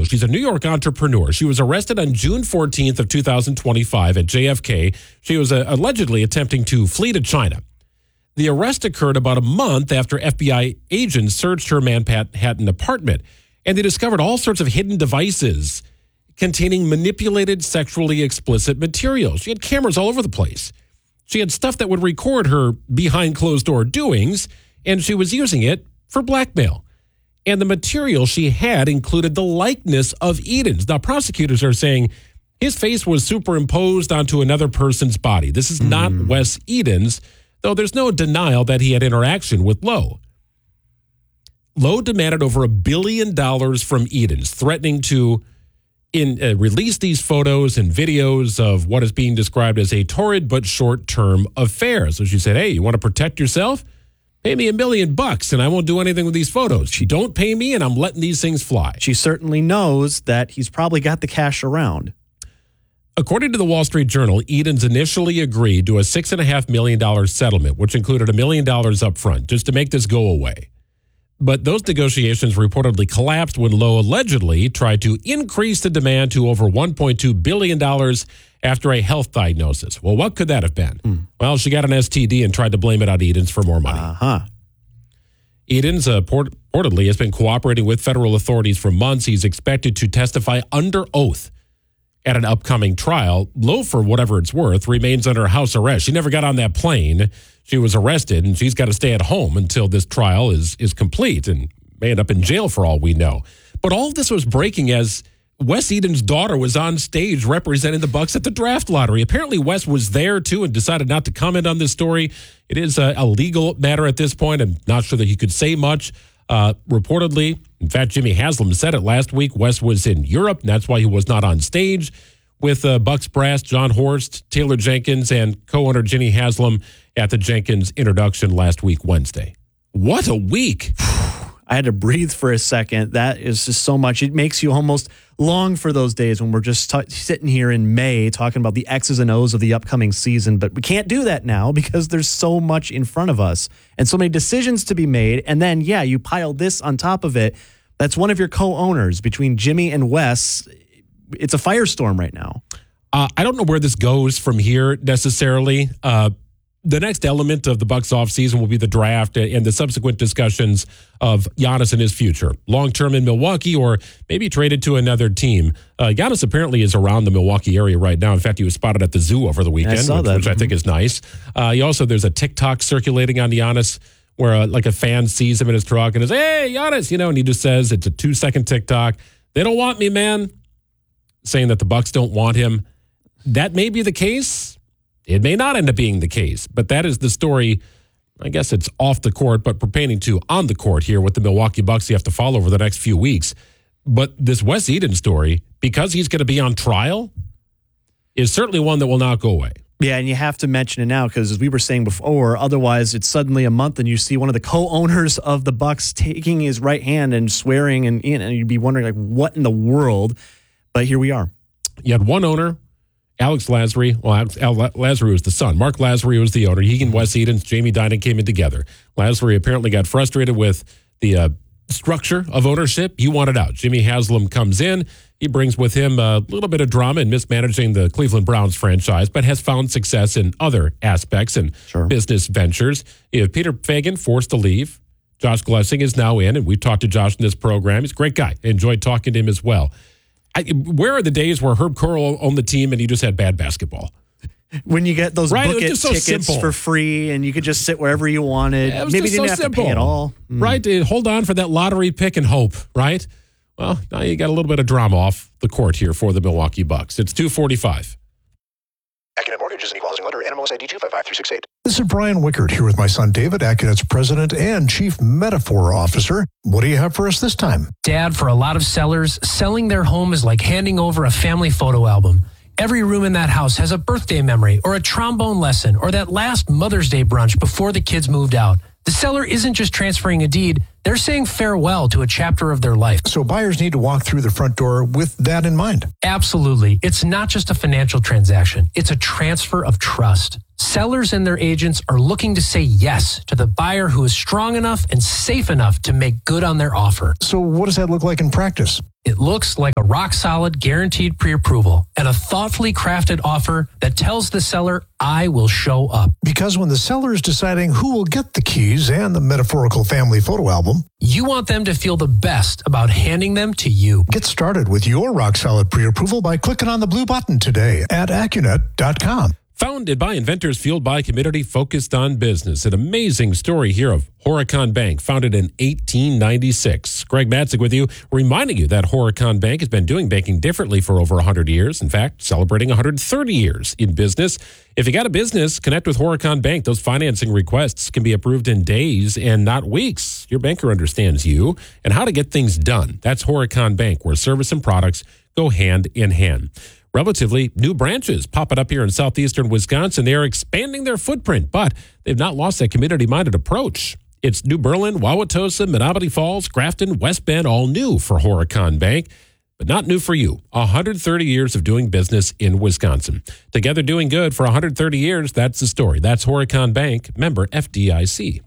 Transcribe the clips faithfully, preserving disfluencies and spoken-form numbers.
Material. She's a New York entrepreneur. She was arrested on June fourteenth of two thousand twenty-five at J F K. She was uh, allegedly attempting to flee to China. The arrest occurred about a month after F B I agents searched her Manhattan apartment, and they discovered all sorts of hidden devices containing manipulated sexually explicit material. She had cameras all over the place. She had stuff that would record her behind closed door doings, and she was using it for blackmail. And the material she had included the likeness of Edens. Now, prosecutors are saying his face was superimposed onto another person's body. This is not mm. Wes Edens, though there's no denial that he had interaction with Lowe. Lowe demanded over a billion dollars from Edens, threatening to in uh, release these photos and videos of what is being described as a torrid but short-term affair. So she said, hey, you want to protect yourself? Pay me a million bucks and I won't do anything with these photos. She don't pay me and I'm letting these things fly. She certainly knows that he's probably got the cash around. According to the Wall Street Journal, Edens initially agreed to a six point five million dollars settlement, which included a million dollars up front, just to make this go away. But those negotiations reportedly collapsed when Lowe allegedly tried to increase the demand to over one point two billion dollars after a health diagnosis. Well, what could that have been? Mm. Well, she got an S T D and tried to blame it on Edens for more money. Uh-huh. Edens uh, port- reportedly has been cooperating with federal authorities for months. He's expected to testify under oath at an upcoming trial. Lowe, for whatever it's worth, remains under house arrest. She never got on that plane. She was arrested, and she's got to stay at home until this trial is is complete and may end up in jail for all we know. But all of this was breaking as Wes Edens' daughter was on stage representing the Bucks at the draft lottery. Apparently, Wes was there, too, and decided not to comment on this story. It is a, a legal matter at this point. I'm not sure that he could say much. Uh, reportedly, in fact, Jimmy Haslam said it last week, Wes was in Europe, and that's why he was not on stage with uh, Bucks brass, John Horst, Taylor Jenkins, and co-owner Jenny Haslam at the Jenkins introduction last week, Wednesday. What a week. I had to breathe for a second. That is just so much. It makes you almost long for those days when we're just t- sitting here in May talking about the X's and O's of the upcoming season. But we can't do that now because there's so much in front of us and so many decisions to be made. And then, yeah, you pile this on top of it. That's one of your co-owners between Jimmy and Wes. It's a firestorm right now. Uh, I don't know where this goes from here necessarily. Uh, the next element of the Bucks offseason will be the draft and the subsequent discussions of Giannis and his future, long-term in Milwaukee or maybe traded to another team. Uh, Giannis apparently is around the Milwaukee area right now. In fact, he was spotted at the zoo over the weekend, I saw which, that. which I think is nice. Uh, he also, there's a TikTok circulating on Giannis where uh, like a fan sees him in his truck and is, hey, Giannis, you know, and he just says, it's a two-second TikTok. They don't want me, man. Saying that the Bucks don't want him. That may be the case. It may not end up being the case, but that is the story. I guess it's off the court, but pertaining to on the court here with the Milwaukee Bucks you have to follow over the next few weeks. But this Wes Edens story, because he's going to be on trial, is certainly one that will not go away. Yeah, and you have to mention it now because as we were saying before, otherwise it's suddenly a month and you see one of the co-owners of the Bucks taking his right hand and swearing, and, and you'd be wondering, like, what in the world? But here we are. You had one owner, Alex Lasry. Well, Alex, Al Lasry was the son. Mark Lasry was the owner. He and Wes Edens, Jamie Dimon came in together. Lasry apparently got frustrated with the uh, structure of ownership. He wanted out. Jimmy Haslam comes in. He brings with him a little bit of drama in mismanaging the Cleveland Browns franchise, but has found success in other aspects and sure. business ventures. You have Peter Fagan forced to leave. Josh Glessing is now in, and we've talked to Josh in this program. He's a great guy. I enjoyed talking to him as well. I, where are the days where Herb Curl owned the team and he just had bad basketball? When you get those right? bucket so tickets simple. for free and you could just sit wherever you wanted. Yeah, Maybe you didn't so have simple. to pay at all. Mm. Right? Hold on for that lottery pick and hope, right? Well, now you got a little bit of drama off the court here for the Milwaukee Bucks. It's two forty-five. Accunet Mortgage is an equal housing lender. N M L S I D two five five three six eight. This is Brian Wickert here with my son David, Accunet's president and chief metaphor officer. What do you have for us this time? Dad, for a lot of sellers, selling their home is like handing over a family photo album. Every room in that house has a birthday memory or a trombone lesson or that last Mother's Day brunch before the kids moved out. The seller isn't just transferring a deed, they're saying farewell to a chapter of their life. So buyers need to walk through the front door with that in mind. Absolutely. It's not just a financial transaction. It's a transfer of trust. Sellers and their agents are looking to say yes to the buyer who is strong enough and safe enough to make good on their offer. So what does that look like in practice? It looks like a rock-solid, guaranteed pre-approval and a thoughtfully crafted offer that tells the seller, I will show up. Because when the seller is deciding who will get the keys and the metaphorical family photo album, You want them to feel the best about handing them to you. get started with your rock-solid pre-approval by clicking on the blue button today at Accunet dot com. Founded by inventors, fueled by community, focused on business. An amazing story here of Horicon Bank, founded in eighteen ninety-six. Greg Matzek with you, reminding you that Horicon Bank has been doing banking differently for over one hundred years. In fact, celebrating one hundred thirty years in business. If you got a business, connect with Horicon Bank. Those financing requests can be approved in days and not weeks. Your banker understands you and how to get things done. That's Horicon Bank, where service and products go hand in hand. Relatively new branches popping up here in southeastern Wisconsin. They are expanding their footprint, but they've not lost that community-minded approach. It's New Berlin, Wauwatosa, Menominee Falls, Grafton, West Bend, all new for Horicon Bank, but not new for you. one hundred thirty years of doing business in Wisconsin. Together doing good for one hundred thirty years, that's the story. That's Horicon Bank, member F D I C.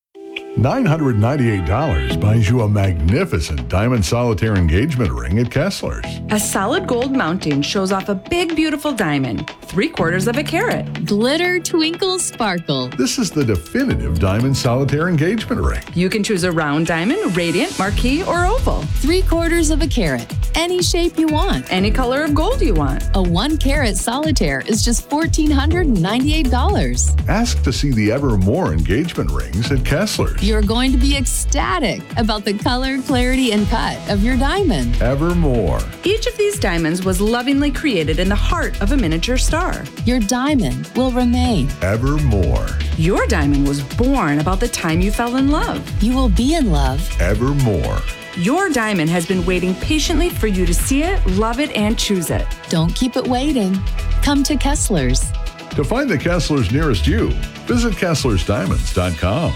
nine hundred ninety-eight dollars buys you a magnificent diamond solitaire engagement ring at Kessler's. A solid gold mounting shows off a big, beautiful diamond, three quarters of a carat. Glitter, twinkle, sparkle. This is the definitive diamond solitaire engagement ring. You can choose a round diamond, radiant, marquise, or oval. Three quarters of a carat. Any shape you want. Any color of gold you want. A one carat solitaire is just one thousand four hundred ninety-eight dollars. Ask to see the Evermore engagement rings at Kessler's. You're going to be ecstatic about the color, clarity, and cut of your diamond. Evermore. Each of these diamonds was lovingly created in the heart of a miniature star. Your diamond will remain. Evermore. Your diamond was born about the time you fell in love. You will be in love. Evermore. Your diamond has been waiting patiently for you to see it, love it, and choose it. Don't keep it waiting. Come to Kessler's. To find the Kessler's nearest you, visit Kesslers Diamonds dot com.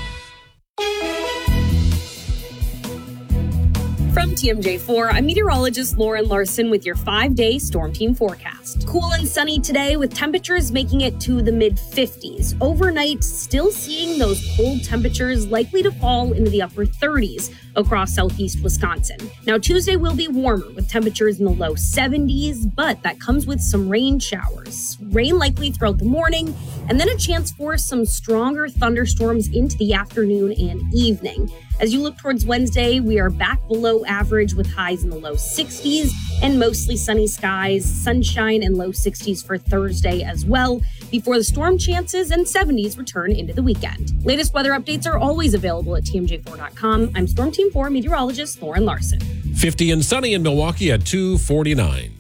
From T M J four, I'm meteorologist Lauren Larson with your five-day Storm Team forecast. Cool and sunny today with temperatures making it to the mid fifties. Overnight, still seeing those cold temperatures likely to fall into the upper thirties across southeast Wisconsin. Now, Tuesday will be warmer with temperatures in the low seventies, but that comes with some rain showers. Rain likely throughout the morning, and then a chance for some stronger thunderstorms into the afternoon and evening. As you look towards Wednesday, we are back below average with highs in the low sixties and mostly sunny skies, sunshine and low sixties for Thursday as well, before the storm chances and seventies return into the weekend. Latest weather updates are always available at T M J four dot com. I'm Storm Team four meteorologist Lauren Larson. fifty and sunny in Milwaukee at two forty-nine.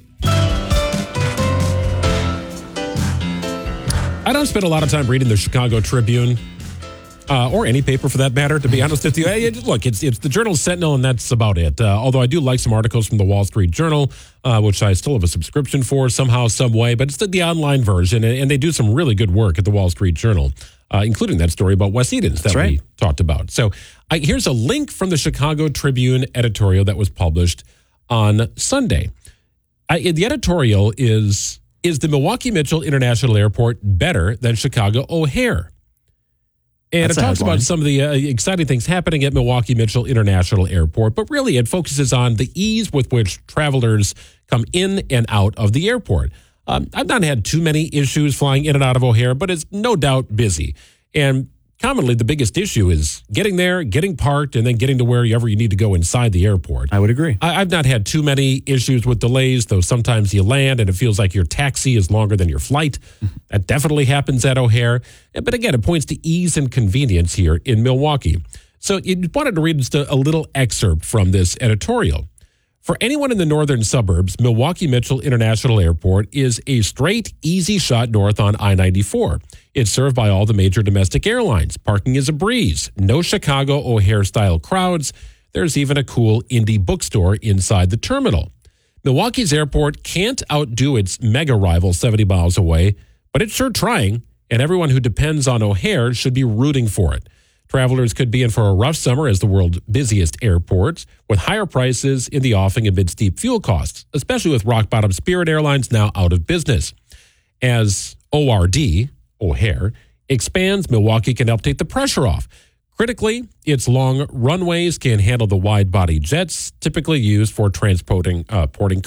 I don't spend a lot of time reading the Chicago Tribune. Uh, or any paper for that matter, to be honest with you. Hey, look, it's it's the Journal Sentinel, and that's about it. Uh, although I do like some articles from the Wall Street Journal, uh, which I still have a subscription for somehow, some way, but it's the, the online version, and, and they do some really good work at the Wall Street Journal, uh, including that story about Wes Edens that right. we talked about. So I, here's a link from the Chicago Tribune editorial that was published on Sunday. I, the editorial is, is the Milwaukee Mitchell International Airport better than Chicago O'Hare? And That's it talks about some of the uh, exciting things happening at Milwaukee Mitchell International Airport, but really it focuses on the ease with which travelers come in and out of the airport. Um, I've not had too many issues flying in and out of O'Hare, but it's no doubt busy. And commonly the biggest issue is getting there, getting parked, and then getting to wherever you need to go inside the airport. I would agree. I, I've not had too many issues with delays, though sometimes you land and it feels like your taxi is longer than your flight. That definitely happens at O'Hare. But again, it points to ease and convenience here in Milwaukee. So you wanted to read just a, a little excerpt from this editorial. For anyone in the northern suburbs, Milwaukee Mitchell International Airport is a straight, easy shot north on I ninety-four. It's served by all the major domestic airlines. Parking is a breeze. No Chicago O'Hare-style crowds. There's even a cool indie bookstore inside the terminal. Milwaukee's airport can't outdo its mega rival seventy miles away, but it's sure trying, and everyone who depends on O'Hare should be rooting for it. Travelers could be in for a rough summer as the world's busiest airport, with higher prices in the offing amid steep fuel costs, especially with rock-bottom Spirit Airlines now out of business. As O R D, O'Hare, expands, Milwaukee can help take the pressure off. Critically, its long runways can handle the wide-body jets typically used for transporting uh, porting